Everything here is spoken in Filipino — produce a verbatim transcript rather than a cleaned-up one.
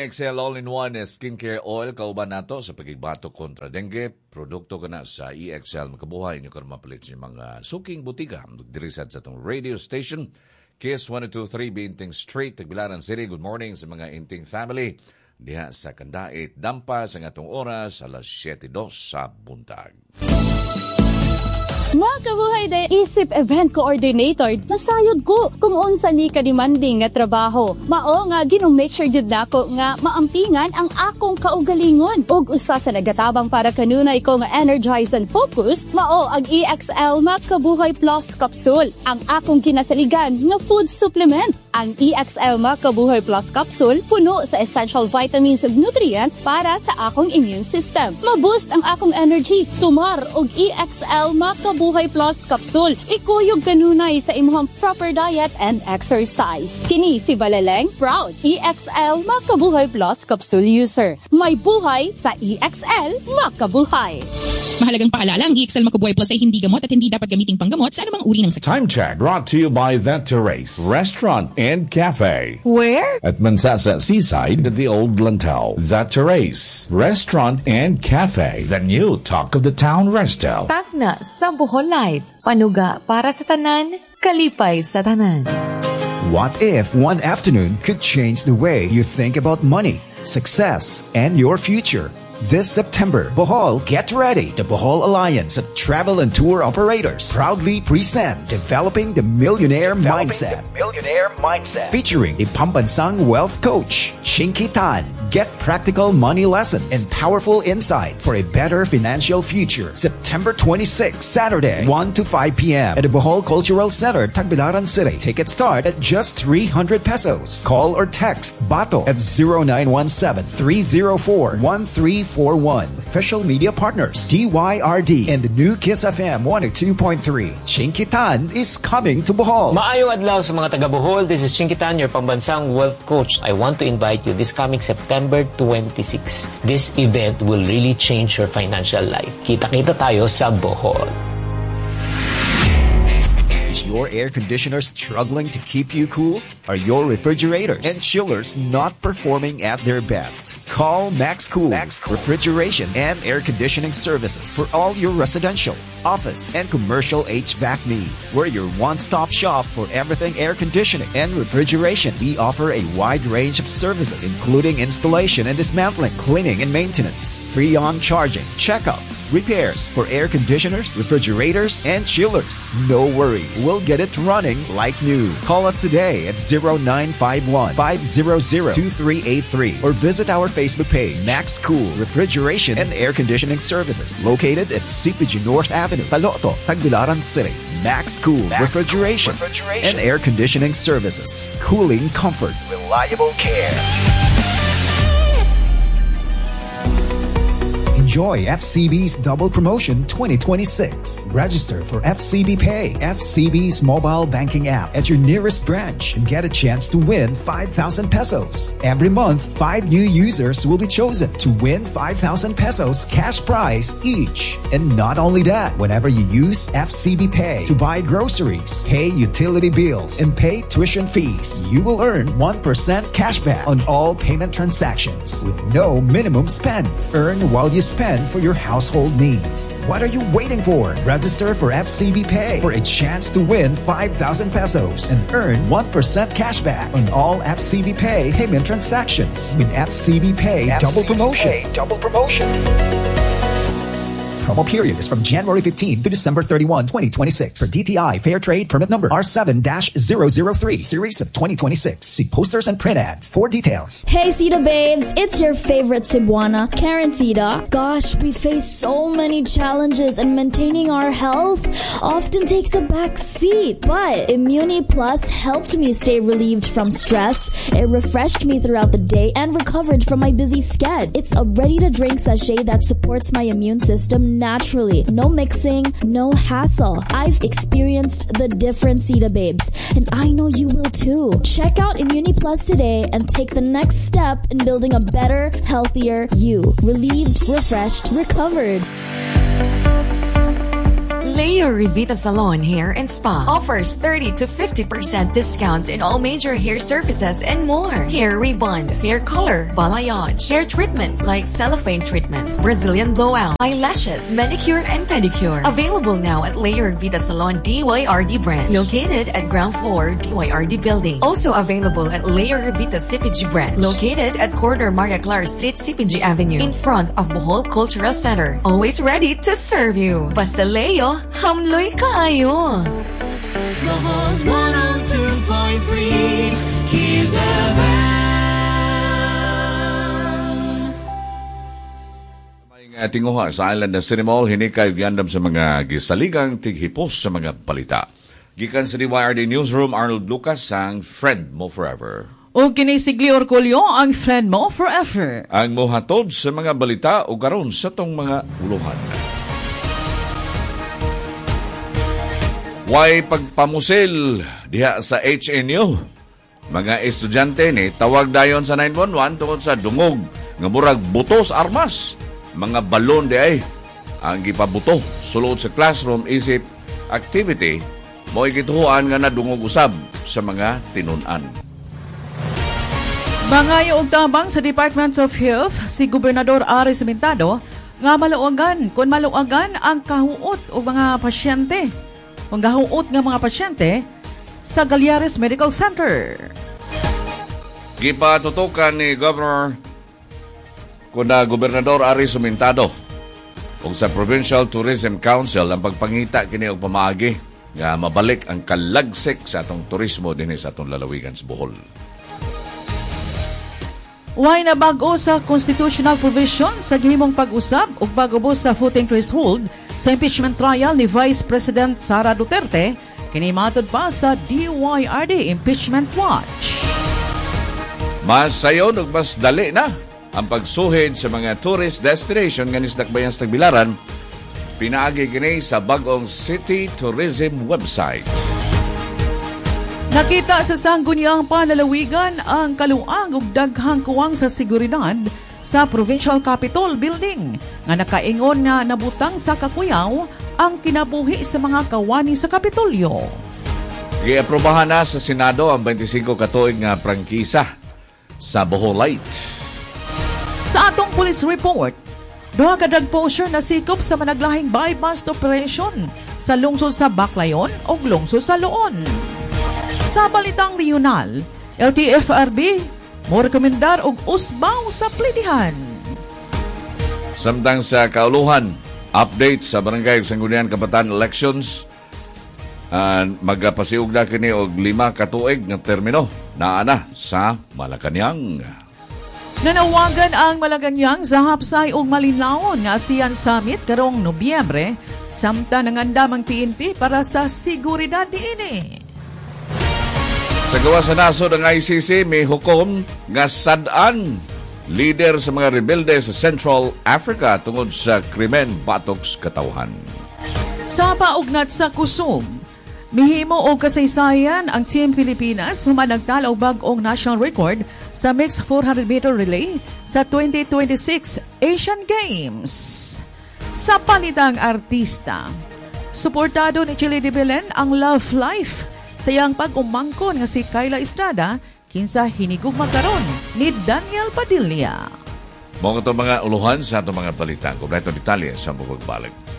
X L All-in-One Skincare Oil kauban nato sa pagigbatok kontra dengue. Produkto ka na sa E X L. Makabuhay niyo ka mapalit sa mga suking butika. Magdirisad sa itong radio station. Kiss one two three Binting Street, Tagbilaran City. Good morning sa mga Inting family. Diha sa Kandait, Dampa sa ngatong oras alas siyete dos sa buntag. Mga kabuhay day, isip event coordinator, nasayod ko kung unsa ni ka-demanding nga trabaho. Mao nga ginong-make sure jud nako nga maampingan ang akong kaugalingon. Ug usa sa nagatabang para kanunay ko nga energize and focus, mao ang E X L Makabuhay Plus Capsule, ang akong kinasaligan nga food supplement. Ang E X L Makabuhay Plus Capsule puno sa essential vitamins ug nutrients para sa akong immune system. Ma-boost ang akong energy. Tumar og E X L Makabuhay Buhay Plus Capsule. Ikuyog kanunay sa imong proper diet and exercise. Kini si Balaleng, proud E X L Makabuhay Plus Capsule user. May buhay sa E X L Makabuhay. Mahalagang paalala, ang E X L Makabuhay Plus ay hindi gamot at hindi dapat gamiting panggamot sa anumang uri ng sakit. Time check brought to you by The Terrace Restaurant and Cafe. Where? At Mansasa Seaside at the Old Lantau. The Terrace Restaurant and Cafe. The new talk of the town resto. Tagna sa Bohol Light. Panuga para sa tanan, kalipay sa tanan. What if one afternoon could change the way you think about money, success, and your future? This September, Bohol, get ready. The Bohol Alliance of Travel and Tour Operators proudly presents Developing the Millionaire Developing Mindset. The Millionaire Mindset. Featuring a Pambansang wealth coach, Chinky Tan. Get practical money lessons and powerful insights for a better financial future. September twenty-sixth, Saturday, one to five p.m. at the Bohol Cultural Center, Tagbilaran City. Tickets start at just three hundred pesos. Call or text Bato at zero nine one seven, three zero four, one three four one. Official media partners, D Y R D and the new Kiss F M one oh two point three. Chinky Tan is coming to Bohol. Maayong adlaw sa mga taga Bohol. This is Chinky Tan, your Pambansang Wealth Coach. I want to invite you this coming September twenty-sixth. This event will really change your financial life. Kita-kita tayo sa Bohol. Is your air conditioner struggling to keep you cool? Are your refrigerators and chillers not performing at their best? Call Max Cool, Max Cool Refrigeration and Air Conditioning Services for all your residential, office, and commercial H V A C needs. We're your one-stop shop for everything air conditioning and refrigeration. We offer a wide range of services, including installation and dismantling, cleaning and maintenance, free on charging, checkups, repairs for air conditioners, refrigerators, and chillers. No worries. We'll get it running like new. Call us today at zero nine five one, five zero zero, two three eight three or visit our Facebook page, Max Cool Refrigeration and Air Conditioning Services, located at C P G North Avenue, Taloto, Tagbilaran City. Max Cool Max Refrigeration, Cool Refrigeration and Air Conditioning Services. Cooling comfort. Reliable care. Enjoy F C B's Double Promotion twenty twenty-six. Register for F C B Pay, F C B's mobile banking app at your nearest branch and get a chance to win five thousand pesos. Every month, five new users will be chosen to win five thousand pesos cash prize each. And not only that, whenever you use F C B Pay to buy groceries, pay utility bills, and pay tuition fees, you will earn one percent cashback on all payment transactions with no minimum spend. Earn while you spend for your household needs. What are you waiting for? Register for F C B Pay for a chance to win five thousand pesos and earn one percent cashback on all F C B Pay payment transactions with F C B Pay Double Promotion. F C B Pay Double Promotion. Promo period is from January fifteenth to December thirty-first, twenty twenty-six. For D T I Fair Trade Permit Number R seven dash zero zero three, Series of twenty twenty-six. See posters and print ads for details. Hey Sita babes, it's your favorite Cebuana, Karen Sita. Gosh, we face so many challenges and maintaining our health often takes a back seat. But Immuni Plus helped me stay relieved from stress. It refreshed me throughout the day and recovered from my busy sched. It's a ready-to-drink sachet that supports my immune system naturally. No mixing, no hassle. I've experienced the difference, Sita babes, and I know you will too. Check out Immuni Plus today and take the next step in building a better, healthier you. Relieved, refreshed, recovered. Leo Revita Salon Hair and Spa offers thirty to fifty percent discounts in all major hair services and more. Hair rebond, hair color, balayage, hair treatments like cellophane treatment, Brazilian blowout, eyelashes, manicure and pedicure. Available now at Leo Revita Salon D Y R D branch, located at ground floor D Y R D building. Also available at Leo Revita C P G branch, located at corner Maria Clara Street, C P G Avenue, in front of Bohol Cultural Center. Always ready to serve you. Basta Leo, hamloy kaayo. Bohol's one oh two point three Kiss F M. May tinguha sa island na City Mall, hinikay yandam sa mga gisaligang tighipos sa mga balita. Gikan sa D Y R D Newsroom, Arnold Lucas ang Friend Mo Forever. O kinisigli Orgulyo ang Friend Mo Forever. Ang mohatod sa mga balita o karon sa tong mga uluhan. Way pagpamusil diha sa H N U. Mga estudyante ni tawag dayon sa nine one one tungod sa dungog nga murag butos armas. Mga balon di ay ang gipabuto sulod sa classroom isip activity mo igituhuan nga nadungog usab sa mga tinun-an. Mangayo og tabang sa Department of Health si Gobernador Ari Cimentado nga maluagan kun maluagan ang kahuot og mga pasyente. Ang kahuot nga mga pasyente sa Galiares Medical Center. Gipatutukan ni Governor kuna Gobernador Ari Cimentado ug sa Provincial Tourism Council ang pagpangita kini og pamaagi nga mabalik ang kalagsik sa atong turismo dinhi sa atong lalawigan sa Bohol. Way na bago sa constitutional provision sa gihimong pag-usab ug pag-ubos sa voting threshold sa impeachment trial ni Vice President Sara Duterte, kini matod pa sa D Y R D Impeachment Watch. Mas sayon ug mas dali na ang pagsuhid sa mga tourist destination nga nisdakbayan sa Tagbilaran, pinaagi kini sa bag-ong City Tourism website. Nakita sa sangguniang panlalawigan ang kaluang ug daghang kuwang sa seguridad sa Provincial Capitol Building nga nakaingon nga nabutang sa kakuyaw ang kinabuhi sa mga kawani sa Kapitolyo. Giaprobahan na sa Senado ang twenty-five katuig nga prangkisa sa Boholite. Sa atong police report, duha ka drug poster na sikop sa managlahing buy-bust operation sa lungsod sa Baclayon ug lungsod sa Loon. Sa balitang regional, L T F R B mo rekomendar og usbaw sa plitihan. Samtang sa kauluhan, update sa Barangay Sangguniang Kabataan elections, uh, magpasiug na kini og lima katuig nga termino naa na sa Malacañang. Nanawagan ang Malacañang sa hapsay og malinlawon nga ASEAN Summit karong Nobyembre, samtang nangandam ang P N P para sa seguridad diini. Sa gawa sa nasod ng I C C, may hukom nga sad-an leader sa mga rebelde sa Central Africa tungod sa krimen batok sa katawhan. Sa paugnat sa kusog, mihimo og kasaysayan ang Team Pilipinas human nagtalaw bag-ong national record sa mixed four hundred meter relay sa twenty twenty-six Asian Games. Sa palitang artista, suportado ni Chili de Belen ang Love Life sa iyang pag-umangkon nga si Kyla Estrada kinsa hinigog magkaron ni Daniel Padilla. Mga ito mga uluhan sa itong mga balita. Kung na ito detalye sa pagbalik.